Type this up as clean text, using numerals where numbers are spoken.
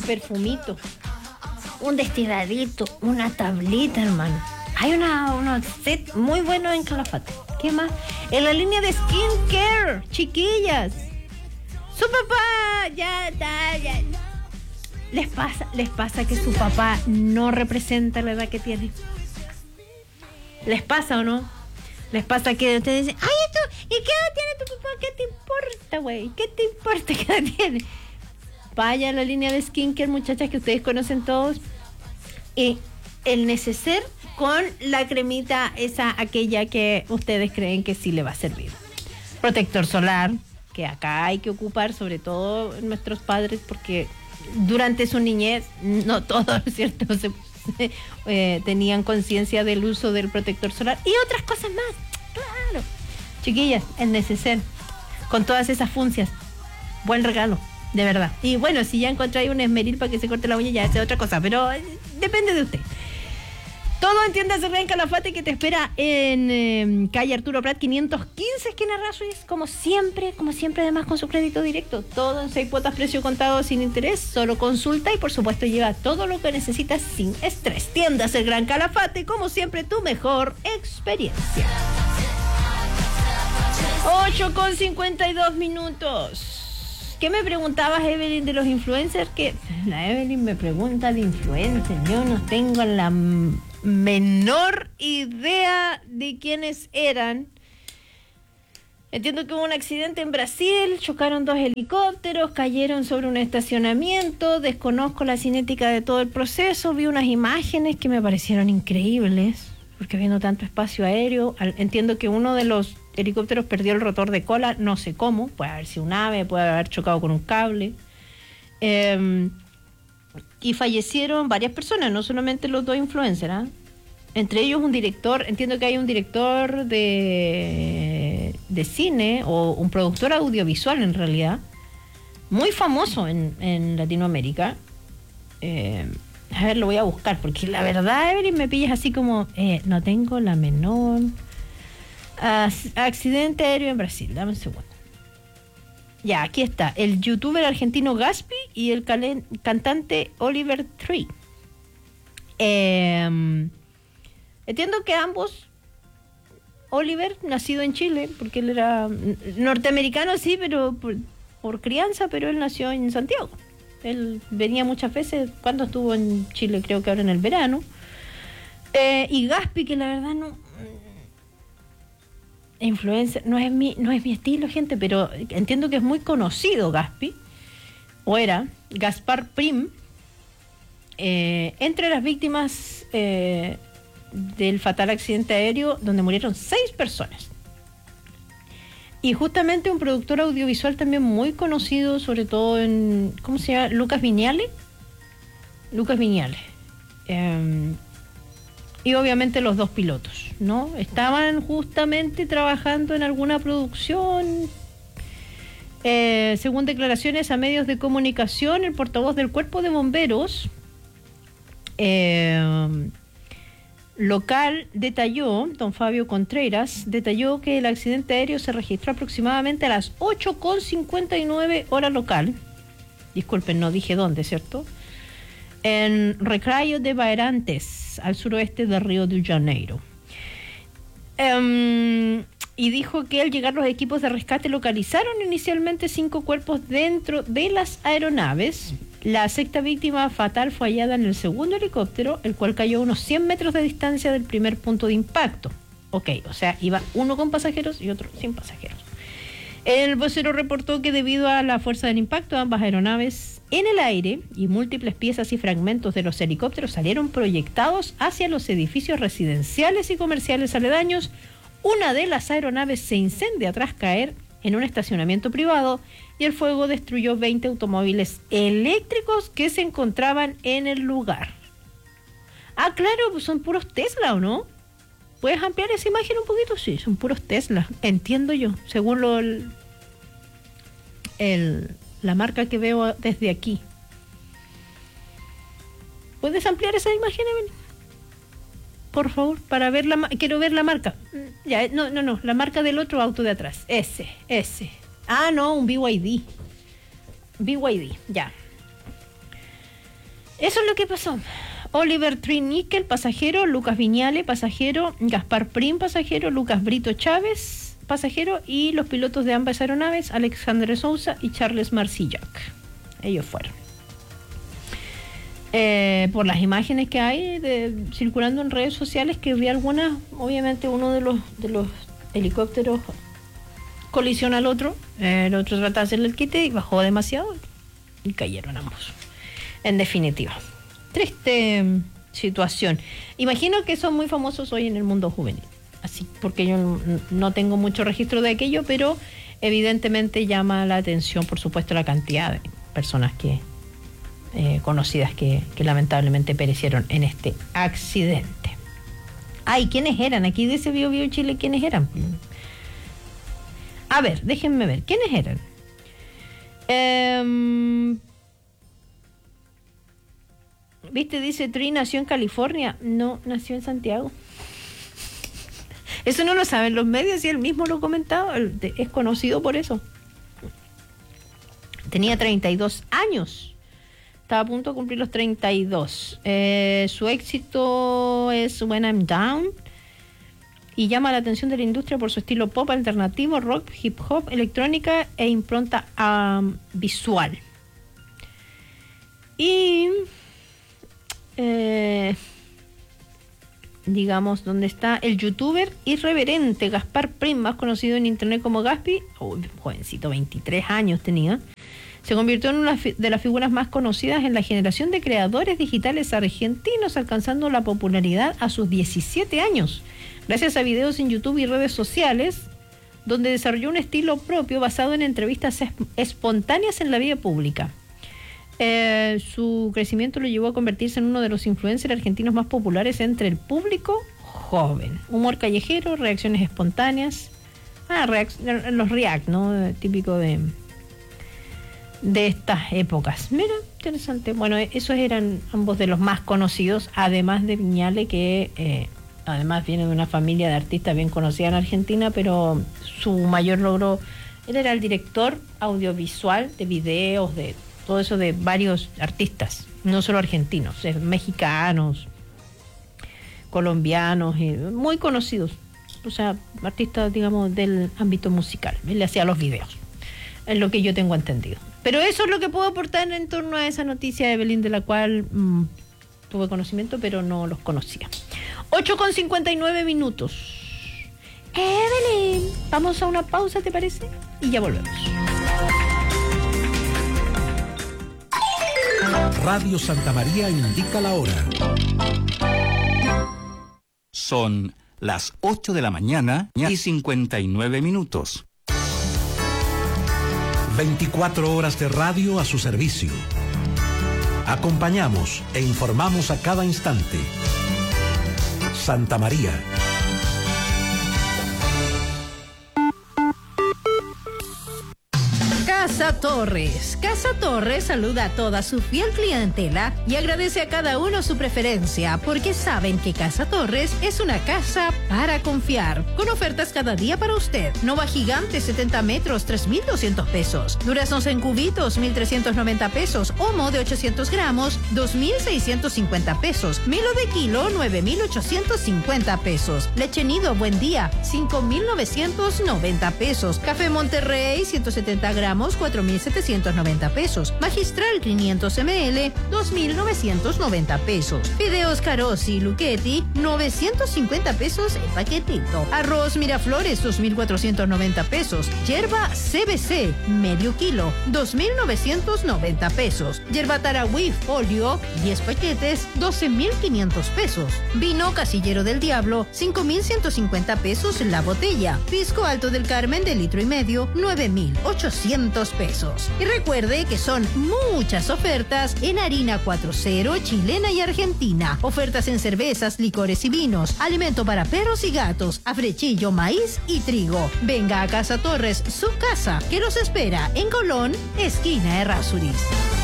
perfumito, un destiladito, una tablita, hermano. Hay unos set muy buenos en Calafate. ¿Qué más? En la línea de skincare, chiquillas. Su papá ya está, ya. Les pasa que su papá no representa la edad que tiene. ¿Les pasa o no? Les pasa que ustedes dicen, ay, esto, ¿y qué edad tiene tu papá? ¿Qué te importa, güey? ¿Qué te importa qué edad tiene? Vaya a la línea de skincare, muchachas, que ustedes conocen todos. Y el neceser con la cremita esa, aquella que ustedes creen que sí le va a servir. Protector solar, que acá hay que ocupar, sobre todo nuestros padres, porque durante su niñez, no todos, ¿cierto? Tenían conciencia del uso del protector solar y otras cosas más. Claro. Chiquillas, el neceser, con todas esas funcias. Buen regalo, de verdad. Y bueno, si ya encontráis un esmeril para que se corte la uña, ya es otra cosa, pero depende de usted. Todo en tiendas de Calafate, que te espera en calle Arturo Prat 515, esquina Razois, como siempre, además con su crédito directo. Todo en 6 cuotas, precio contado, sin interés, solo consulta y por supuesto lleva todo lo que necesitas sin estrés. Tiendas El Gran Calafate, como siempre, tu mejor experiencia. 8:52. ¿Qué me preguntabas, Evelyn, de los influencers? Que la Evelyn me pregunta de influencers. Yo no tengo la menor idea de quiénes eran. Entiendo que hubo un accidente en Brasil, chocaron 2 helicópteros, cayeron sobre un estacionamiento, desconozco la cinética de todo el proceso, vi unas imágenes que me parecieron increíbles, porque viendo tanto espacio aéreo, entiendo que uno de los helicópteros perdió el rotor de cola, no sé cómo, puede haber sido un ave, puede haber chocado con un cable, y fallecieron varias personas, no solamente los 2 influencers, ¿eh? Entre ellos un director, entiendo que hay un director de cine o un productor audiovisual en realidad, muy famoso en Latinoamérica. A ver, lo voy a buscar, porque la verdad, Evelyn, me pillas así como, no tengo la menor. Accidente aéreo en Brasil, dame un segundo. Ya, aquí está, el youtuber argentino Gaspi y el cantante Oliver Tree. Entiendo que ambos, Oliver, nacido en Chile, porque él era norteamericano, sí, pero por crianza, pero él nació en Santiago. Él venía muchas veces, cuando estuvo en Chile, creo que ahora en el verano. Y Gaspi, que la verdad no... influencer, no es mi estilo, gente, pero entiendo que es muy conocido Gaspi, o era, Gaspar Prim, entre las víctimas del fatal accidente aéreo donde murieron 6 personas. Y justamente un productor audiovisual también muy conocido, sobre todo en, ¿cómo se llama? Lucas Viñales. Y obviamente los 2 pilotos, ¿no? Estaban justamente trabajando en alguna producción. Según declaraciones a medios de comunicación, el portavoz del Cuerpo de Bomberos local detalló, don Fabio Contreras, detalló que el accidente aéreo se registró aproximadamente a las 8:59 hora local. Disculpen, no dije dónde, ¿cierto? En Recreio de Beirantes, al suroeste de Río de Janeiro. Y dijo que al llegar los equipos de rescate localizaron inicialmente 5 cuerpos dentro de las aeronaves. La 6ª víctima fatal fue hallada en el segundo helicóptero, el cual cayó a unos 100 metros de distancia del primer punto de impacto. Ok, o sea, iba uno con pasajeros y otro sin pasajeros. El vocero reportó que debido a la fuerza del impacto, ambas aeronaves en el aire y múltiples piezas y fragmentos de los helicópteros salieron proyectados hacia los edificios residenciales y comerciales aledaños. Una de las aeronaves se incendia tras caer en un estacionamiento privado y el fuego destruyó 20 automóviles eléctricos que se encontraban en el lugar. Ah, claro, pues son puros Tesla, ¿o no? ¿Puedes ampliar esa imagen un poquito? Sí, son puros Tesla, entiendo yo, según la marca que veo desde aquí. ¿Puedes ampliar esa imagen, Evelyn? Por favor, para ver quiero ver la marca. Ya, no, la marca del otro auto de atrás. Ese. Ah, no, un BYD. BYD, ya. Eso es lo que pasó. Oliver Trinickel, pasajero, Lucas Viñale, pasajero, Gaspar Prim, pasajero, Lucas Brito Chávez, pasajero, y los pilotos de ambas aeronaves, Alexandre Sousa y Charles Marcillac. Ellos fueron. Por las imágenes que hay circulando en redes sociales, que vi algunas, obviamente uno de los helicópteros colisiona al otro, el otro trata de hacerle el quite y bajó demasiado y cayeron ambos. En definitiva, triste situación. Imagino que son muy famosos hoy en el mundo juvenil, así, porque yo no tengo mucho registro de aquello, pero evidentemente llama la atención, por supuesto, la cantidad de personas conocidas que lamentablemente perecieron en este accidente. Ay, ¿quiénes eran? Aquí dice Bio Chile, ¿quiénes eran? A ver, déjenme ver, ¿quiénes eran? ¿Viste? Dice Tri nació en California. No, nació en Santiago. Eso no lo saben los medios y él mismo lo comentaba. Es conocido por eso. Tenía 32 años. Estaba a punto de cumplir los 32. Su éxito es When I'm Down y llama la atención de la industria por su estilo pop alternativo, rock, hip hop, electrónica e impronta visual. Y digamos, donde está el youtuber irreverente Gaspar Prim, más conocido en internet como Gaspi, jovencito, 23 años tenía, se convirtió en una de las figuras más conocidas en la generación de creadores digitales argentinos, alcanzando la popularidad a sus 17 años, gracias a videos en YouTube y redes sociales, donde desarrolló un estilo propio basado en entrevistas espontáneas en la vía pública. Su crecimiento lo llevó a convertirse en uno de los influencers argentinos más populares entre el público joven. Humor callejero, reacciones espontáneas, los react, ¿no? Típico de estas épocas. Mira, interesante. Bueno, esos eran ambos de los más conocidos, además de Viñale, que además viene de una familia de artistas bien conocida en Argentina, pero su mayor logro, él era el director audiovisual de videos, de todo eso, de varios artistas, no solo argentinos, mexicanos, colombianos, muy conocidos, o sea, artistas, digamos, del ámbito musical. Él le hacía los videos, es lo que yo tengo entendido. Pero eso es lo que puedo aportar en torno a esa noticia de Belín, de la cual tuve conocimiento, pero no los conocía. 8:59. Belín, vamos a una pausa, ¿te parece? Y ya volvemos. Radio Santa María indica la hora. Son las 8 de la mañana y 59 minutos. 24 horas de radio a su servicio. Acompañamos e informamos a cada instante. Santa María. Casa Torres. Casa Torres saluda a toda su fiel clientela y agradece a cada uno su preferencia, porque saben que Casa Torres es una casa para confiar, con ofertas cada día para usted. Nova Gigante 70 metros, 3.200 pesos. Duraznos en cubitos, 1.390 pesos. Homo de 800 gramos, 2.650 pesos. Milo de kilo, 9.850 pesos. Leche Nido Buen Día, 5.990 pesos. Café Monterrey 170 gramos, 4.790 pesos. Magistral 500 ml, 2.990 pesos. Fideos Carosi Luchetti, 950 pesos el paquetito. Arroz Miraflores, 2.490 pesos. Yerba CBC, medio kilo, 2.990 pesos. Yerba Tarahui Folio, 10 paquetes, 12.500 pesos. Vino Casillero del Diablo, 5.150 pesos la botella. Pisco Alto del Carmen de 1,5 litros, 9.800 pesos. Y recuerde que son muchas ofertas en harina 4.0 chilena y argentina. Ofertas en cervezas, licores y vinos. Alimento para perros y gatos. Afrechillo, maíz y trigo. Venga a Casa Torres, su casa, que los espera en Colón, esquina Errázuriz.